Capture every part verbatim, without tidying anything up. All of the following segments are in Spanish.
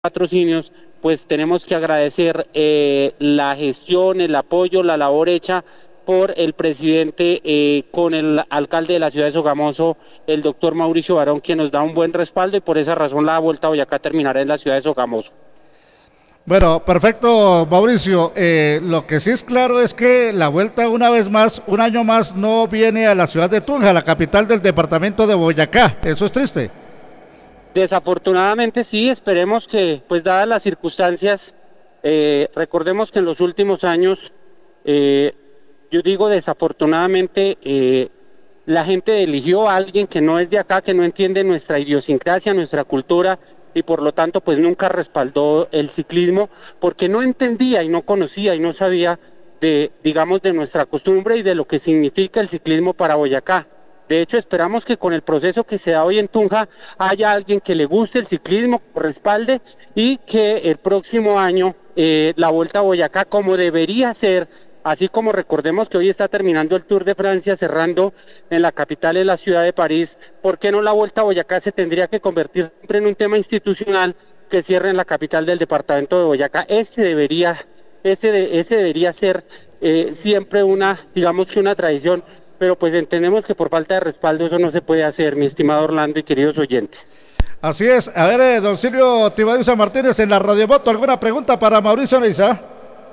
patrocinios, pues tenemos que agradecer eh, la gestión, el apoyo, la labor hecha por el presidente eh, con el alcalde de la ciudad de Sogamoso, el doctor Mauricio Barón, quien nos da un buen respaldo y por esa razón la Vuelta a Boyacá terminará en la ciudad de Sogamoso. Bueno, perfecto, Mauricio. Eh, lo que sí es claro es que la Vuelta, una vez más, un año más, no viene a la ciudad de Tunja, la capital del departamento de Boyacá. Eso es triste. Desafortunadamente sí, esperemos que, pues dadas las circunstancias, eh, recordemos que en los últimos años, eh, yo digo desafortunadamente, eh, la gente eligió a alguien que no es de acá, que no entiende nuestra idiosincrasia, nuestra cultura, y por lo tanto pues nunca respaldó el ciclismo, porque no entendía y no conocía y no sabía de, digamos, de nuestra costumbre y de lo que significa el ciclismo para Boyacá. De hecho, esperamos que con el proceso que se da hoy en Tunja haya alguien que le guste el ciclismo, que respalde y que el próximo año eh, la Vuelta a Boyacá, como debería ser, así como recordemos que hoy está terminando el Tour de Francia, cerrando en la capital de la ciudad de París, ¿por qué no la Vuelta a Boyacá se tendría que convertir siempre en un tema institucional que cierre en la capital del departamento de Boyacá? Ese debería, ese de, ese debería ser eh, siempre una, digamos que una tradición, pero pues entendemos que por falta de respaldo eso no se puede hacer, mi estimado Orlando y queridos oyentes. Así es. A ver, eh, don Silvio Tibadiusa Martínez en la Radiomoto, ¿alguna pregunta para Mauricio Neiza?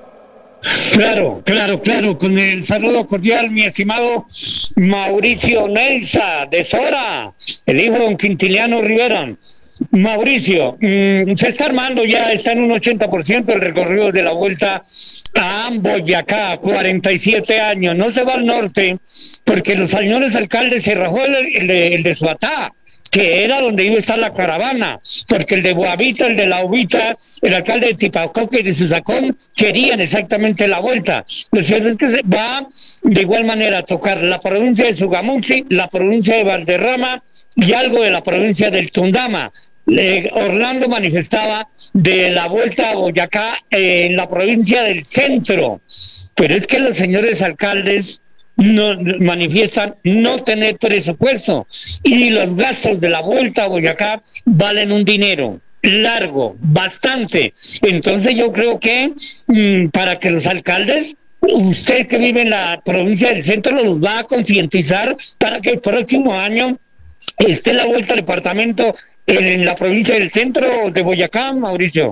Claro, claro, claro, con el saludo cordial, mi estimado Mauricio Neiza de Sora, el hijo de don Quintiliano Rivera. Mauricio, mmm, se está armando ya, está en un ochenta por ciento el recorrido de la Vuelta a Boyacá, cuarenta y siete años, no se va al norte, porque los señores alcaldes se rajó el, el, el de Suatá, que era donde iba a estar la caravana, porque el de Boavita, el de La Ubita, el alcalde de Tipacoca y de Susacón querían exactamente la Vuelta. Lo cierto es que se va de igual manera a tocar la provincia de Sogamoso, la provincia de Valderrama y algo de la provincia del Tundama. Eh, Orlando manifestaba de la Vuelta a Boyacá eh, en la provincia del centro, pero es que los señores alcaldes no manifiestan no tener presupuesto y los gastos de la Vuelta a Boyacá valen un dinero largo, bastante. Entonces yo creo que mmm, para que los alcaldes, usted que vive en la provincia del centro, los va a concientizar para que el próximo año esté la Vuelta al departamento en, en la provincia del centro de Boyacá, Mauricio.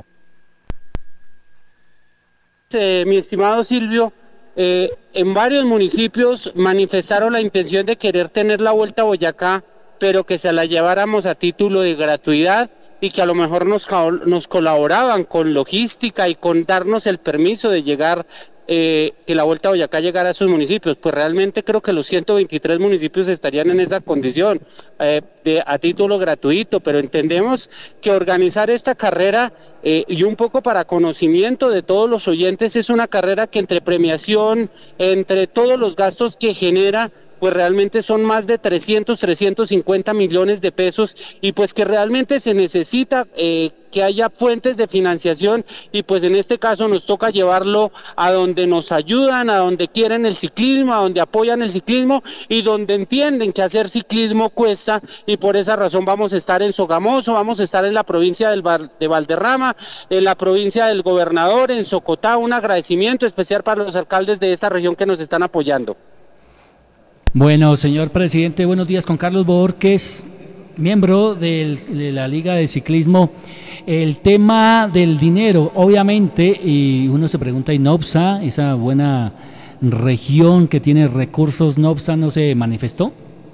Eh, mi estimado Silvio, Eh, en varios municipios manifestaron la intención de querer tener la Vuelta a Boyacá, pero que se la lleváramos a título de gratuidad y que a lo mejor nos, nos colaboraban con logística y con darnos el permiso de llegar, eh, que la Vuelta a Boyacá llegara a esos municipios. Pues realmente creo que los ciento veintitrés municipios estarían en esa condición, eh, de, a título gratuito, pero entendemos que organizar esta carrera Eh, y un poco para conocimiento de todos los oyentes, es una carrera que entre premiación, entre todos los gastos que genera, pues realmente son más de trescientos, trescientos cincuenta millones de pesos y pues que realmente se necesita eh, que haya fuentes de financiación y pues en este caso nos toca llevarlo a donde nos ayudan, a donde quieren el ciclismo, a donde apoyan el ciclismo y donde entienden que hacer ciclismo cuesta y por esa razón vamos a estar en Sogamoso, vamos a estar en la provincia del Val, de Valderrama, en la provincia del Gobernador, en Socotá. Un agradecimiento especial para los alcaldes de esta región que nos están apoyando. Bueno, señor presidente, buenos días, con Carlos Borges, miembro del, de la Liga de Ciclismo. El tema del dinero, obviamente, y uno se pregunta, ¿y Nopsa, esa buena región que tiene recursos, Nopsa no se manifestó?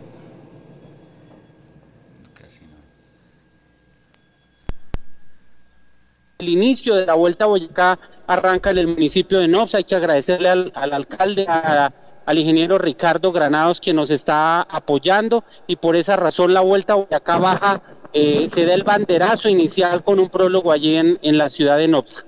El inicio de la Vuelta a Boyacá arranca en el municipio de Nopsa. Hay que agradecerle al, al alcalde, a, al ingeniero Ricardo Granados, que nos está apoyando y por esa razón la Vuelta a Boyacá baja, eh, se da el banderazo inicial con un prólogo allí en, en la ciudad de Nopsa.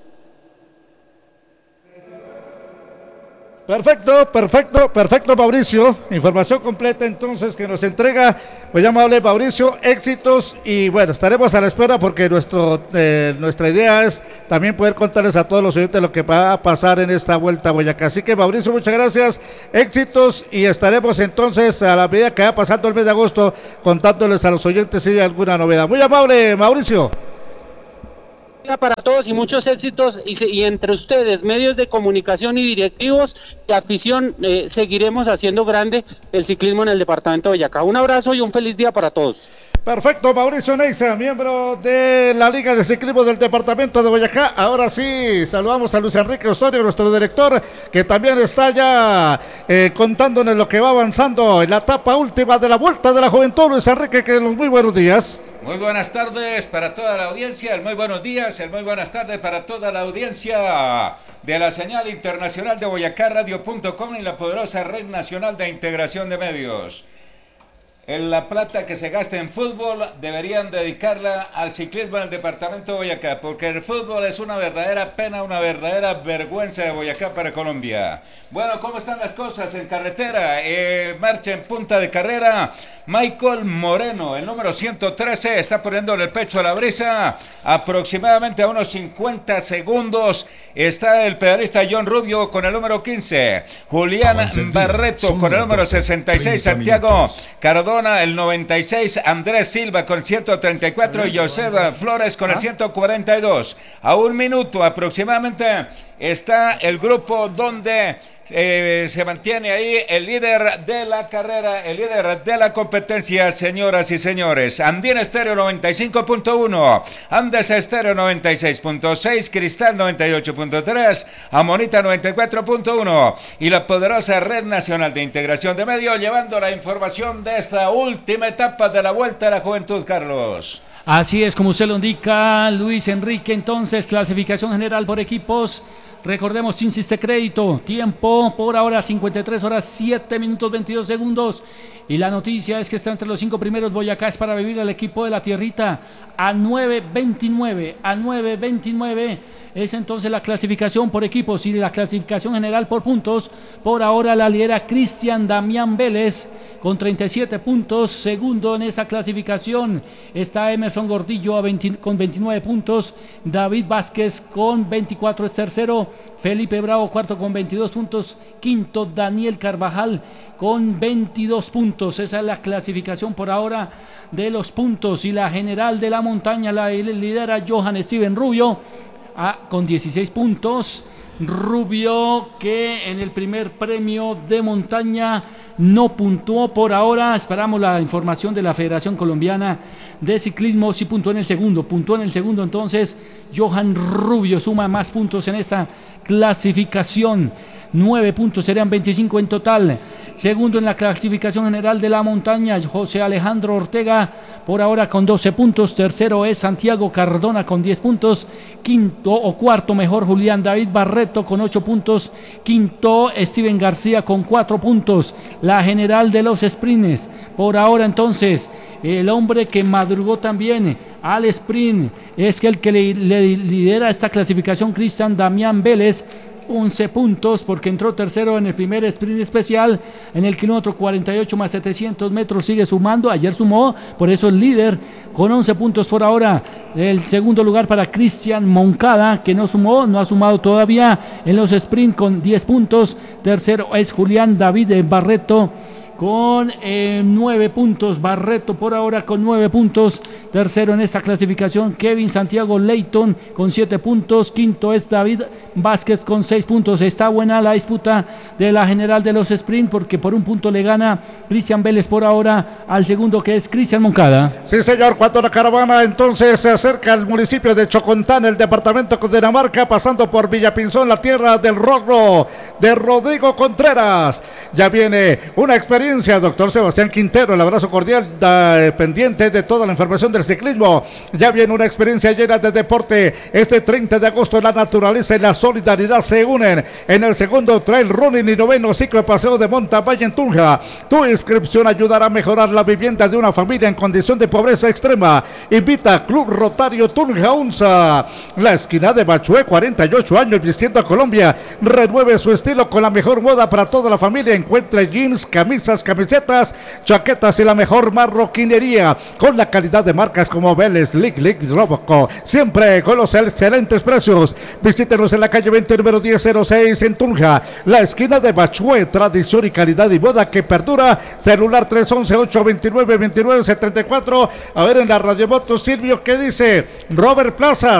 Perfecto, perfecto, perfecto, Mauricio. Información completa entonces que nos entrega, pues ya amable Mauricio, éxitos y bueno, estaremos a la espera porque nuestro eh, nuestra idea es también poder contarles a todos los oyentes lo que va a pasar en esta Vuelta a Boyacá. Así que Mauricio, muchas gracias, éxitos y estaremos entonces a la medida que va pasando el mes de agosto contándoles a los oyentes si hay alguna novedad. Muy amable, Mauricio. día para todos y muchos éxitos y, se, y entre ustedes, medios de comunicación y directivos y afición, eh, seguiremos haciendo grande el ciclismo en el departamento de Boyacá. Un abrazo y un feliz día para todos. Perfecto, Mauricio Neiza, miembro de la Liga de Ciclismo del Departamento de Boyacá. Ahora sí, saludamos a Luis Enrique Osorio, nuestro director, que también está ya eh, contándonos lo que va avanzando en la etapa última de la Vuelta de la Juventud. Luis Enrique, que los muy buenos días. Muy buenas tardes para toda la audiencia, el muy buenos días, el muy buenas tardes para toda la audiencia de la señal internacional de Boyacá Radio punto com y la poderosa red nacional de integración de medios. En la plata que se gasta en fútbol deberían dedicarla al ciclismo en el departamento de Boyacá, porque el fútbol es una verdadera pena, una verdadera vergüenza de Boyacá para Colombia. Bueno, ¿cómo están las cosas en carretera? Eh, marcha en punta de carrera. Michael Moreno, el número ciento trece, está poniéndole el pecho a la brisa. Aproximadamente a unos cincuenta segundos está el pedalista John Rubio con el número quince. Julián Barreto con el número sesenta y seis. Santiago Cardona, el noventa y seis. Andrés Silva con el ciento treinta y cuatro. Y José Flores con el ciento cuarenta y dos. A un minuto aproximadamente está el grupo donde eh, se mantiene ahí el líder de la carrera, el líder de la competencia, señoras y señores. Andina Estéreo noventa y cinco punto uno, Andes Estéreo noventa y seis punto seis, Cristal noventa y ocho punto tres, Amonita noventa y cuatro punto uno y la poderosa Red Nacional de Integración de Medios, llevando la información de esta última etapa de la Vuelta a la Juventud, Carlos. Así es, como usted lo indica, Luis Enrique. Entonces, clasificación general por equipos. Recordemos, sin Insiste Crédito, tiempo por ahora cincuenta y tres horas siete minutos veintidós segundos. Y la noticia es que está entre los cinco primeros. Boyacá es para vivir al equipo de la tierrita a nueve veintinueve, a nueve veintinueve. Es entonces la clasificación por equipos y la clasificación general por puntos. Por ahora la lidera Cristian Damián Vélez con treinta y siete puntos. Segundo en esa clasificación está Emerson Gordillo a veinte, con veintinueve puntos. David Vázquez con veinticuatro es tercero. Felipe Bravo cuarto con veintidós puntos. Quinto Daniel Carvajal con veintidós puntos. Esa es la clasificación por ahora de los puntos. Y la general de la montaña la lidera Johan Steven Rubio a, con dieciséis puntos. Rubio, que en el primer premio de montaña no puntuó por ahora. Esperamos la información de la Federación Colombiana de Ciclismo. Sí puntuó en el segundo, puntuó en el segundo. Entonces Johan Rubio suma más puntos en esta clasificación. Nueve puntos, serían veinticinco en total. Segundo en la clasificación general de la montaña, José Alejandro Ortega, por ahora con doce puntos. Tercero es Santiago Cardona con diez puntos. Quinto o cuarto mejor, Julián David Barreto con ocho puntos. Quinto, Steven García con cuatro puntos. La general de los sprints. Por ahora entonces, el hombre que madrugó también al sprint es que el que le, le lidera esta clasificación, Cristian Damián Vélez, once puntos, porque entró tercero en el primer sprint especial en el kilómetro cuarenta y ocho más setecientos metros. Sigue sumando, ayer sumó, por eso el líder con once puntos por ahora. El segundo lugar para Cristian Moncada, que no sumó, no ha sumado todavía en los sprint con diez puntos. Tercero es Julián David Barreto con eh, nueve puntos. Barreto por ahora con nueve puntos. Tercero en esta clasificación, Kevin Santiago Leighton con siete puntos. Quinto es David Vázquez con seis puntos. Está buena la disputa de la general de los sprint, porque por un punto le gana Cristian Vélez por ahora al segundo, que es Cristian Moncada. Sí, señor, cuando la caravana entonces se acerca al municipio de Chocontán, el departamento de Cundinamarca, pasando por Villapinzón, la tierra del rorro de Rodrigo Contreras. Ya viene una experiencia, doctor Sebastián Quintero, el abrazo cordial, da, pendiente de toda la información del ciclismo. Ya viene una experiencia llena de deporte. Este treinta de agosto la naturaleza y la solidaridad se unen en el segundo trail running y noveno ciclo de paseo de Monta Valle en Tunja. Tu inscripción ayudará a mejorar la vivienda de una familia en condición de pobreza extrema. Invita Club Rotario Tunja Unza. La esquina de Bachué, cuarenta y ocho años vistiendo a Colombia. Renueve su estilo con la mejor moda para toda la familia. Encuentre jeans, camisas, camisetas, chaquetas y la mejor marroquinería con la calidad de marcas como Vélez, Lick Lick, Roboco, siempre con los excelentes precios. Visítenos en la calle veinte, número diez cero seis en Tunja, la esquina de Bachué. Tradición y calidad y moda que perdura. Celular tres once, ocho veintinueve, veintinueve setenta y cuatro. A ver en la radiomoto, Silvio, ¿qué dice? Robert Plazas,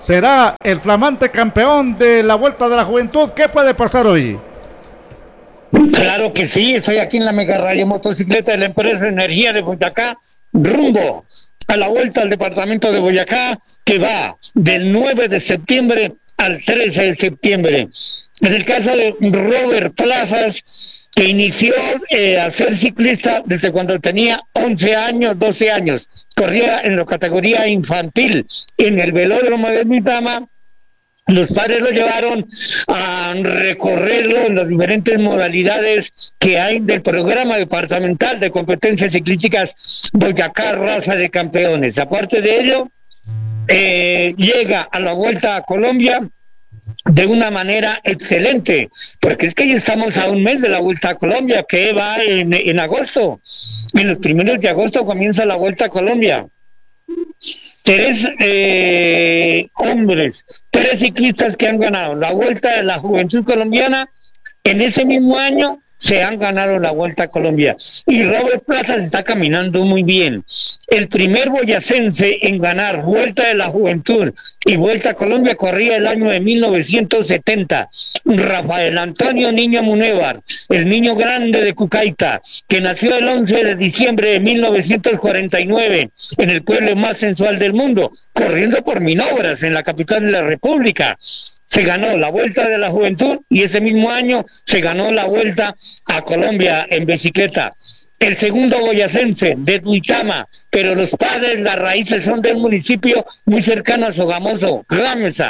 será el flamante campeón de la Vuelta de la Juventud. ¿Qué puede pasar hoy? Claro que sí, estoy aquí en la mega rally motocicleta de la empresa Energía de Boyacá, rumbo a la Vuelta al departamento de Boyacá, que va del nueve de septiembre al trece de septiembre. En el caso de Robert Plazas, que inició eh, a ser ciclista desde cuando tenía once años, doce años, corría en la categoría infantil en el velódromo de Duitama. Los padres lo llevaron a recorrerlo en las diferentes modalidades que hay del programa departamental de competencias ciclísticas Boyacá Raza de Campeones. Aparte de ello, eh, llega a la Vuelta a Colombia de una manera excelente, porque es que ya estamos a un mes de la Vuelta a Colombia, que va en, en agosto. En los primeros de agosto comienza la Vuelta a Colombia. Tres eh, hombres, tres ciclistas que han ganado la Vuelta de la Juventud Colombiana en ese mismo año se han ganado la Vuelta a Colombia. Y Robert Plazas está caminando muy bien. El primer boyacense en ganar Vuelta de la Juventud y Vuelta a Colombia corría el año de mil novecientos setenta. Rafael Antonio Niño Munévar, el niño grande de Cucaita, que nació el once de diciembre de mil novecientos cuarenta y nueve en el pueblo más sensual del mundo, corriendo por Minobras en la capital de la República. Se ganó la Vuelta de la Juventud y ese mismo año se ganó la Vuelta a Colombia en bicicleta. El segundo boyacense de Duitama, pero los padres, las raíces son del municipio muy cercano a Sogamoso, Gámeza.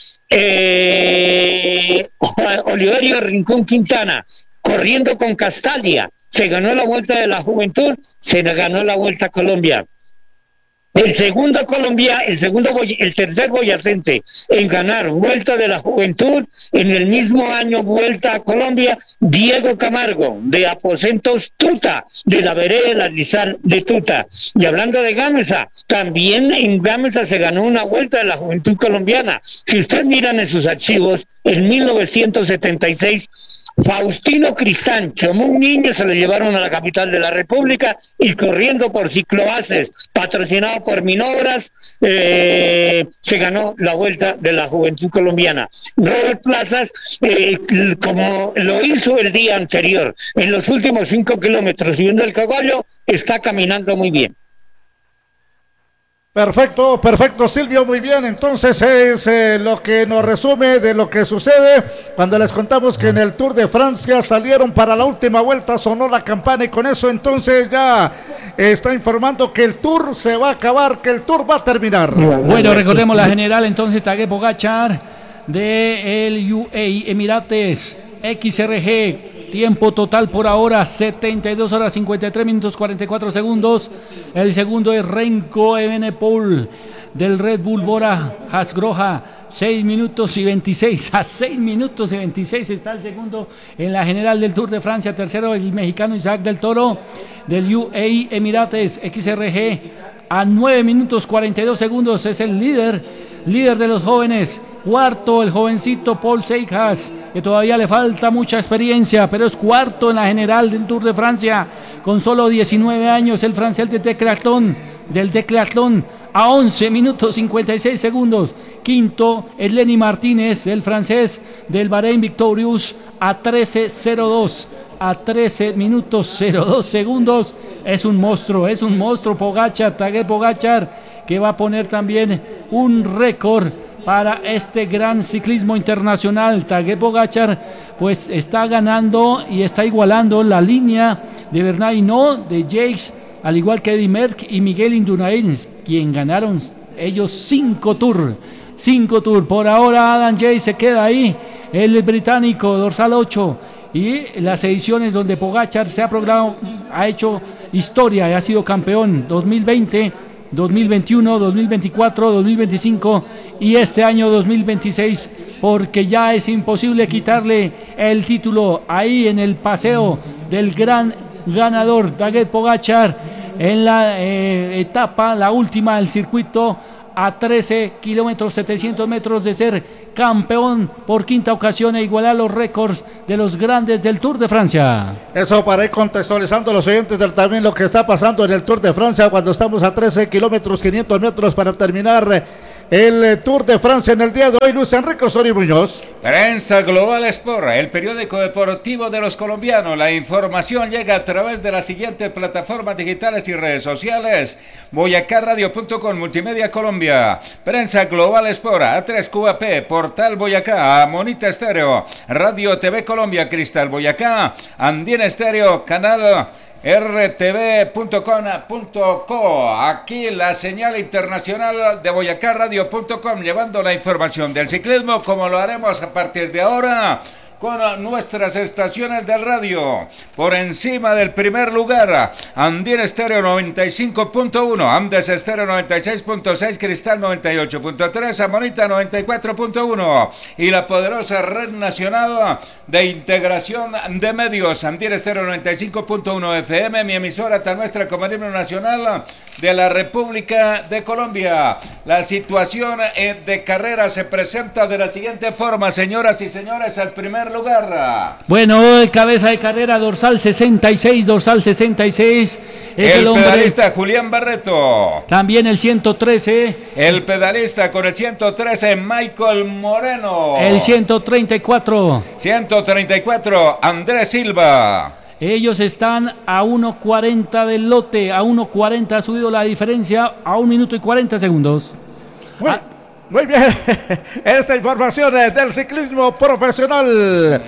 Eh, Oliverio Rincón Quintana, corriendo con Castalia, se ganó la Vuelta de la Juventud, se ganó la Vuelta a Colombia. El segundo Colombia, el segundo, el tercer boyacense en ganar Vuelta de la Juventud, en el mismo año Vuelta a Colombia, Diego Camargo, de Aposentos Tuta, de la vereda La Lizal de Tuta. Y hablando de Gámeza, también en Gámeza se ganó una Vuelta de la Juventud colombiana. Si ustedes miran en sus archivos, en mil novecientos setenta y seis, Faustino Cristán, como un niño, se lo llevaron a la capital de la República y corriendo por ciclobases, patrocinado por Minobras, eh, se ganó la Vuelta de la Juventud Colombiana. Robert Plazas, eh, como lo hizo el día anterior, en los últimos cinco kilómetros subiendo el Cogollo, está caminando muy bien. Perfecto, perfecto, Silvio, muy bien. Entonces es eh, lo que nos resume de lo que sucede cuando les contamos que en el Tour de Francia salieron para la última vuelta, sonó la campana y con eso entonces ya eh, está informando que el Tour se va a acabar, que el Tour va a terminar. Bueno, recordemos la general entonces, Tadej Pogačar de el U A E Emirates, X R G. Tiempo total por ahora, setenta y dos horas cincuenta y tres minutos cuarenta y cuatro segundos. El segundo es Renko Evenepoel del Red Bull Bora Hansgrohe, seis minutos y veintiséis. A seis minutos y veintiséis está el segundo en la general del Tour de Francia. Tercero el mexicano Isaac del Toro del U A E Emirates X R G. A nueve minutos cuarenta y dos segundos es el líder, líder de los jóvenes. Cuarto el jovencito Paul Seijas, que todavía le falta mucha experiencia, pero es cuarto en la general del Tour de Francia, con solo diecinueve años, el francés del decathlon, del decathlon a once minutos cincuenta y seis segundos. Quinto es Lenny Martínez, el francés del Bahrein Victorious, a trece cero dos. A trece minutos cero dos segundos. Es un monstruo, es un monstruo Pogačar, Tadej Pogačar, que va a poner también un récord para este gran ciclismo internacional. Tadej Pogačar pues está ganando y está igualando la línea de Bernard Hinault, de Yates, al igual que Eddy Merckx y Miguel Indurain, quien ganaron ellos cinco tours. Cinco tours. Por ahora Adam Yates se queda ahí, el británico, dorsal ocho. Y las ediciones donde Pogačar se ha programado, ha hecho historia y ha sido campeón dos mil veinte, dos mil veintiuno, dos mil veinticuatro, dos mil veinticinco y este año dos mil veintiséis, porque ya es imposible quitarle el título ahí en el paseo del gran ganador Tadej Pogačar en la eh, etapa, la última del circuito, a trece kilómetros, setecientos metros de ser campeón por quinta ocasión e igualar los récords de los grandes del Tour de Francia. Eso para ir contextualizando a los oyentes del, también lo que está pasando en el Tour de Francia cuando estamos a trece kilómetros, quinientos metros para terminar el Tour de Francia en el día de hoy. Luis Enrique Osorio Muñoz. Prensa Global Sport, el periódico deportivo de los colombianos. La información llega a través de las siguientes plataformas digitales y redes sociales: boyacá radio punto com, Multimedia Colombia, Prensa Global Sport, A tres Q A P, Portal Boyacá, Monita Estéreo, Radio T V Colombia, Cristal Boyacá, Andina Estéreo, Canal R T V punto com punto co. Aquí la señal internacional de boyacá radio punto com, llevando la información del ciclismo, como lo haremos a partir de ahora con nuestras estaciones de radio. Por encima del primer lugar, Andina Estéreo noventa y cinco punto uno, Andes Estéreo noventa y seis punto seis, Cristal noventa y ocho punto tres, Amonita noventa y cuatro punto uno y la poderosa Red Nacional de Integración de Medios, Andina Estéreo noventa y cinco punto uno F M, mi emisora tan nuestra como el himno nacional de la República de Colombia. La situación de carrera se presenta de la siguiente forma, señoras y señores. El primer lugar. Bueno, el cabeza de carrera, dorsal sesenta y seis, dorsal sesenta y seis. Es el, el hombre, pedalista Julián Barreto. También el ciento trece. El pedalista con el ciento trece, Michael Moreno. El ciento treinta y cuatro. ciento treinta y cuatro, Andrés Silva. Ellos están a uno cuarenta del lote, a uno cuarenta ha subido la diferencia, a un minuto y cuarenta segundos. Muy, ah. muy bien, esta información del ciclismo profesional.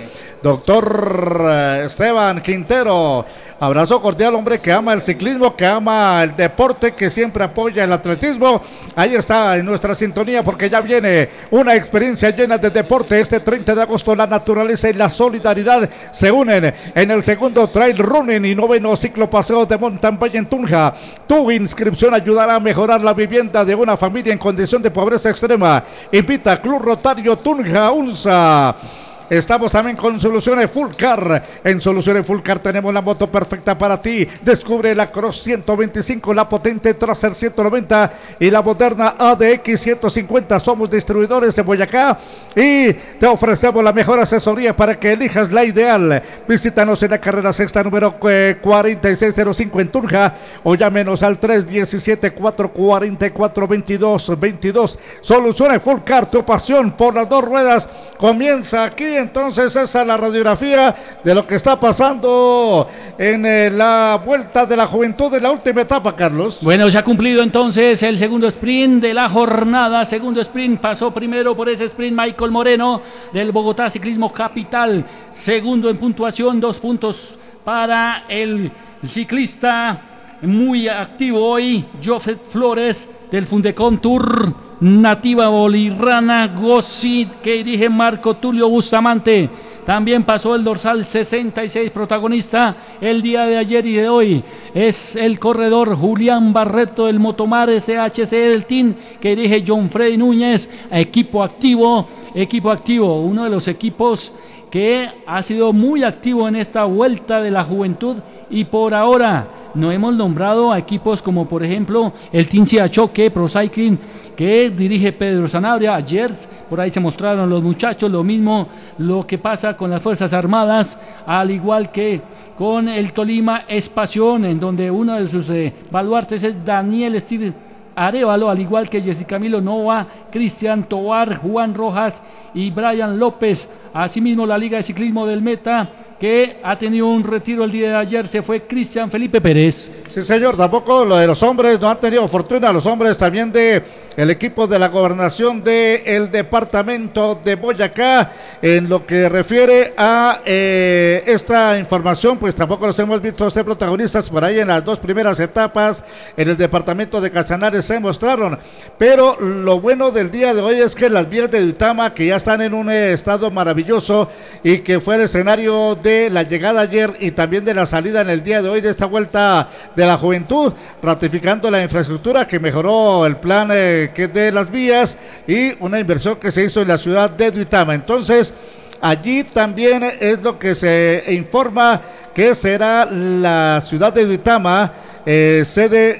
Doctor Esteban Quintero, abrazo cordial, hombre que ama el ciclismo, que ama el deporte, que siempre apoya el atletismo. Ahí está en nuestra sintonía, porque ya viene una experiencia llena de deporte. Este treinta de agosto la naturaleza y la solidaridad se unen en el segundo trail running y noveno ciclo paseo de mountain bike en Tunja. Tu inscripción ayudará a mejorar la vivienda de una familia en condición de pobreza extrema. Invita Club Rotario Tunja UNSA. Estamos también con Soluciones Fullcar. En Soluciones Fullcar tenemos la moto perfecta para ti. Descubre la Cross ciento veinticinco, la potente Tracer ciento noventa y la moderna A D X ciento cincuenta. Somos distribuidores de Boyacá y te ofrecemos la mejor asesoría para que elijas la ideal. Visítanos en la carrera sexta número cuarenta y seis cero cinco en Tunja o llámenos al tres uno siete, cuatro cuatro cuatro, veintidós veintidós. Soluciones Fullcar, tu pasión por las dos ruedas comienza aquí. Entonces esa es la radiografía de lo que está pasando en eh, la Vuelta de la Juventud de la última etapa, Carlos. Bueno, se ha cumplido entonces el segundo sprint de la jornada. Segundo sprint, pasó primero por ese sprint Michael Moreno del Bogotá Ciclismo Capital. Segundo en puntuación, dos puntos para el ciclista muy activo hoy, Jofet Flores del Fundecon Tour, Nativa Bolirrana Gossi, que dirige Marco Tulio Bustamante. También pasó el dorsal sesenta y seis, protagonista el día de ayer y de hoy. Es el corredor Julián Barreto del Motomar S H C del Team, que dirige John Freddy Núñez. Equipo activo, equipo activo, uno de los equipos que ha sido muy activo en esta Vuelta de la Juventud, y por ahora no hemos nombrado a equipos como por ejemplo el Team Choque Pro Cycling, que dirige Pedro Sanabria. Ayer por ahí se mostraron los muchachos, lo mismo lo que pasa con las Fuerzas Armadas, al igual que con el Tolima Espación, en donde uno de sus eh, baluartes es Daniel Steve Arevalo, al igual que Jessica Camilo Nova, Cristian Tovar, Juan Rojas y Brian López. Asimismo, la Liga de Ciclismo del Meta, que ha tenido un retiro el día de ayer, se fue Cristian Felipe Pérez. Sí, señor, tampoco lo de los hombres no han tenido fortuna, los hombres también de el equipo de la gobernación del departamento de Boyacá. En lo que refiere a eh, esta información, pues tampoco los hemos visto ser protagonistas por ahí en las dos primeras etapas. En el departamento de Casanare se mostraron, pero lo bueno del día de hoy es que las vías de Duitama, que ya están en un eh, estado maravilloso y que fue el escenario de la llegada ayer y también de la salida en el día de hoy de esta Vuelta de la Juventud, ratificando la infraestructura que mejoró el plan eh, que de las vías y una inversión que se hizo en la ciudad de Duitama. Entonces allí también es lo que se informa que será la ciudad de Duitama Eh, sede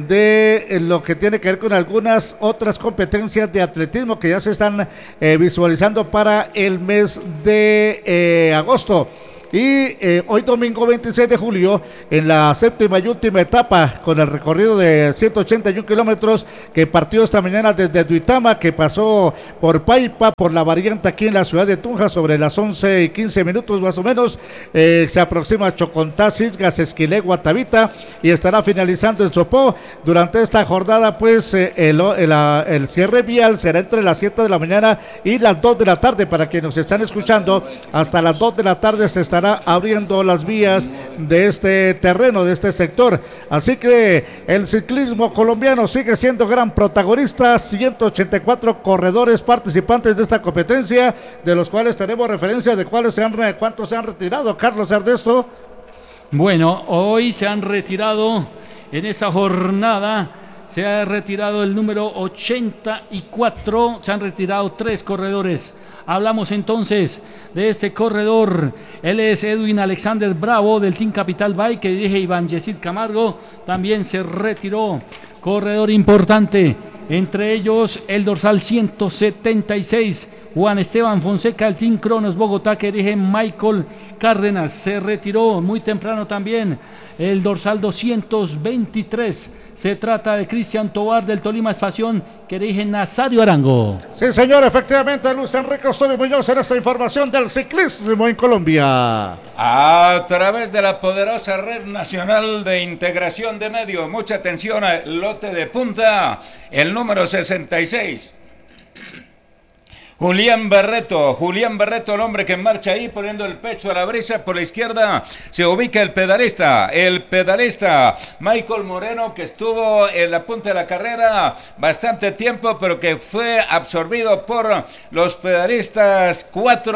de eh, lo que tiene que ver con algunas otras competencias de atletismo que ya se están eh, visualizando para el mes de eh, agosto. y eh, hoy domingo veintiséis de julio en la séptima y última etapa con el recorrido de ciento ochenta y uno kilómetros que partió esta mañana desde Duitama, que pasó por Paipa, por la variante aquí en la ciudad de Tunja sobre las once y quince minutos más o menos. Eh, se aproxima a Chocontá, Cisgas, Esquilé, Guatavita y estará finalizando en Sopó. Durante esta jornada pues eh, el, el, el cierre vial será entre las siete de la mañana y las dos de la tarde. Para quienes nos están escuchando, hasta las dos de la tarde se estará abriendo las vías de este terreno, de este sector. Así que el ciclismo colombiano sigue siendo gran protagonista. ciento ochenta y cuatro corredores participantes de esta competencia, de los cuales tenemos referencia de cuáles se han, cuántos se han retirado. Carlos Ernesto. Bueno, hoy se han retirado en esa jornada. Se ha retirado el número ochenta y cuatro, se han retirado tres corredores. Hablamos entonces de este corredor. Él es Edwin Alexander Bravo del Team Capital Bike, que dirige Iván Yesid Camargo. También se retiró corredor importante, entre ellos el dorsal ciento setenta y seis, Juan Esteban Fonseca, el Team Cronos Bogotá, que dirige Michael Cárdenas. Se retiró muy temprano también el dorsal doscientos veintitrés. Se trata de Cristian Tobar del Tolima Espación, que dirige Nazario Arango. Sí, señor, efectivamente, Luis Enrique Osorio Muñoz en esta información del ciclismo en Colombia. A través de la poderosa Red Nacional de Integración de Medios. Mucha atención al lote de punta, el número sesenta y seis. Julián Barreto, Julián Barreto, el hombre que marcha ahí poniendo el pecho a la brisa. Por la izquierda se ubica el pedalista, el pedalista Michael Moreno, que estuvo en la punta de la carrera bastante tiempo, pero que fue absorbido por los pedalistas cuatro.